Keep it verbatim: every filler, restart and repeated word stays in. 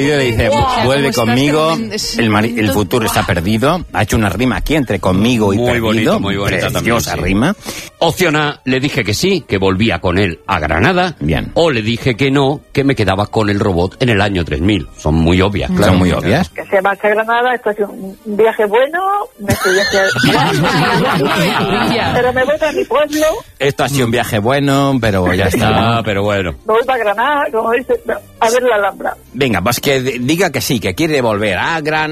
marido le dice, Wow, vuelve ¿cómo conmigo, estás? el, mari- el futuro está perdido. Ha hecho una rima aquí entre conmigo y Muy perdido. bonito, muy bonita también, Preciosa sí. rima. Opción A, le dije que sí, que volvía con él a Granada. Bien. O le dije que no, que me quedaba con el robot en el año tres mil. Son muy obvias, claro. Son muy obvias. Que se marcha a Granada, esto ha sido un viaje bueno, me estoy pero me voy a mi pueblo, Esto ha sido un viaje bueno, pero ya está. Ah, pero bueno. me voy para Granada, como dice, a ver la Alhambra. Venga, pues que diga que sí, que quiere volver a Granada.